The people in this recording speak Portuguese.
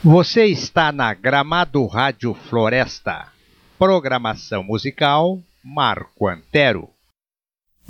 Você está na Gramado Rádio Floresta. Programação musical Marco Antero.